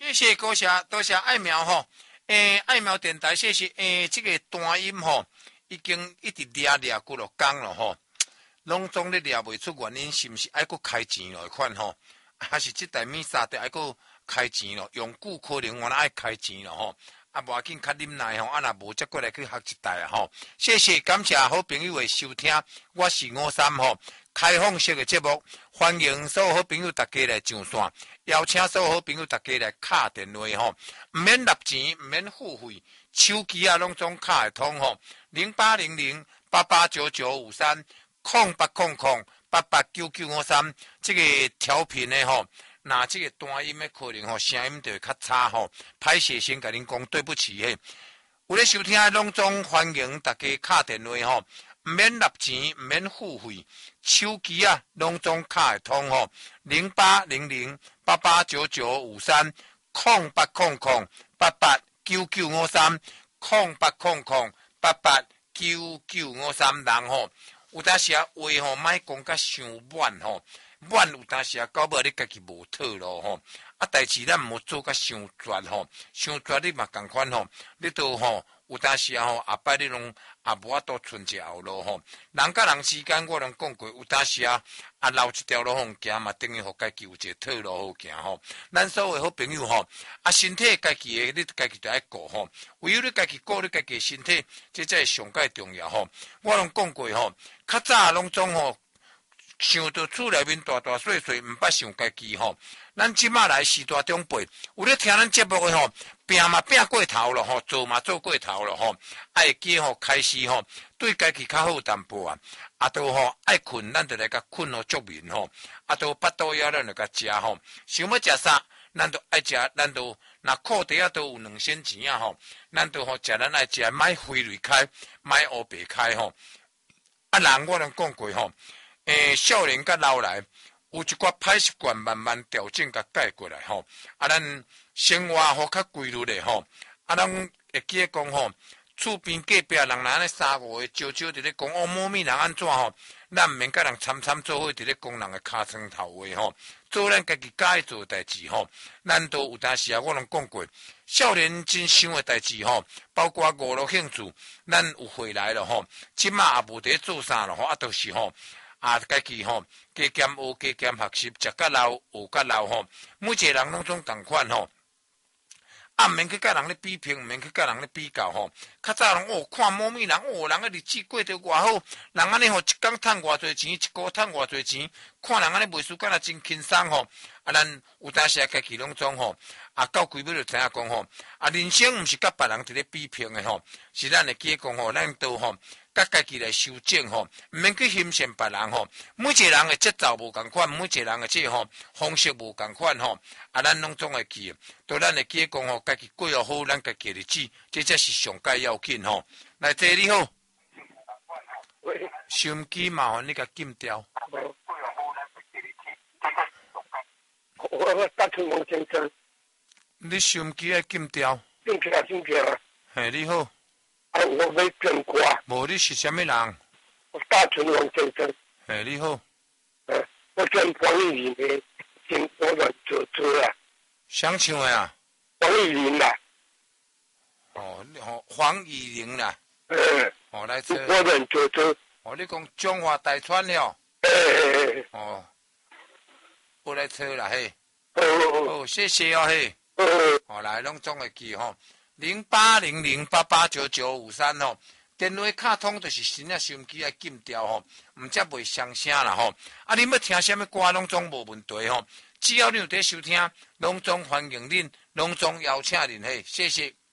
谢谢多谢爱苗吼，爱苗电台谢谢，这个单音吼，已经一直抓几落工了吼，拢总咧抓袂出原因，是毋是爱搁开钱咯？款吼，还是这台米沙得爱搁开钱咯？用久可能我爱开钱咯吼，啊无要紧，较忍耐吼，啊若无则过来去学一台啊吼，谢谢感谢好朋友的收听，我是53吼。开放式的节目，欢迎所有好朋友大家来上线，邀请所有好朋友大家来敲电话吼，唔免纳钱，唔免付费，手机啊拢总敲会通吼，0800-889953，0800-889953，这个调频的吼，那这个单音的可能吼声音就会较差吼，歹势先甲恁讲对不起嘿，有咧收听的拢总欢迎大家敲电话吼。唔免纳钱，唔免付费，手机啊，拢总敲会通吼，0800-889953，0800-889953，人吼，有当时啊话吼，莫讲甲伤满吼，满有当时啊到尾你家己无讨咯吼，啊代志咱毋好做甲伤绝吼，伤绝你嘛共款吼，你都吼。有当时啊吼，后摆你拢也无法度存一个后路吼。人甲人之间，我拢讲过，有当时啊，留一条路通行嘛，等于互家己有一个退路好行吼。咱所有好朋友吼，身体家己的，你家己就爱顾吼。唯有你家己顾你家己的身体，这才是上界重要吼。我拢讲过吼，较早拢总吼。想到厝内面大大细细，毋捌想家己吼。咱即马来时代长辈，有咧听咱节目的吼，拼嘛拼过头咯吼，做嘛做过头咯吼。爱记吼开始吼，对家己较好淡薄啊。啊都吼爱困，咱就来甲困互足眠吼。啊都巴肚枵咱就甲食吼。想要食啥，咱都爱食，咱都若裤底啊都有2仙钱啊吼。咱都吼食咱爱食，莫飞雷开，莫乌白开吼。啊人我拢讲过吼。少年甲老来，有一寡歹习惯慢慢调整甲改过来吼。啊，咱生活吼较规律的吼。啊，咱会记得讲吼，厝边隔壁人安尼3、5个招招伫咧讲哦，某物人安怎吼，咱毋免甲人参做伙伫咧讲人的尻川头话吼，做咱家己喜做的代志吼。咱都有当时啊，我拢讲过，少年真想的代志吼，包括娱乐兴趣，咱有回来了吼。即马也无伫咧做啥咯吼，啊，就是吼。啊，家己吼加减学、加减学习，食甲老学甲老吼。每一个人拢总共款吼，啊，毋免去甲人咧比拼，毋免去甲人咧比较吼。较早人哦，看某物人哦，人个日子过得偌好，人安尼吼一工趁偌侪钱，一个月趁偌侪钱，看人安尼袂输敢若真轻松吼。啊，咱有当时啊，家己拢总吼，啊，到几尾就知影讲吼，啊，人生毋是甲别人伫咧比拼的吼，是咱会记讲吼，咱都吼。甲家己来修正吼，毋免去欣赏别人吼。每一个人的节奏无共款，每一个人的这吼方式无共款吼。啊，咱拢总会记，都咱会记讲吼，家己过好咱家己的日子，这才是上界要紧吼。来，这你好，收音机麻烦你甲禁掉。 我大春王先生， 你收音机要禁掉。 禁掉。 嘿，你好。 我要捐歌。 无，你是啥物人？ 我大春王先生。 嘿，你好。 我捐黄义林的新我的做做啊。 想唱的啊？ 黄义林啦。 哦，黄义玲啦。哦，来做。 我的做做。 哦，你讲中华大川了。哦，我来做啦嘿。哦，谢谢哦嘿。哦，来，拢总会记吼。0800889953吼，电话卡通就是新啊，收音机爱禁掉吼，毋则袂伤声啦吼。啊，恁要听啥物歌拢总无问题吼，只要你有伫收听，拢总欢迎恁，拢总邀请恁嘿，谢谢。